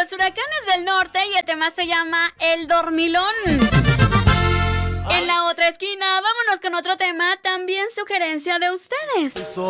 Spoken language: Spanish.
Los Huracanes del Norte y el tema se llama El Dormilón. En la otra esquina, vámonos con otro tema, también sugerencia de ustedes.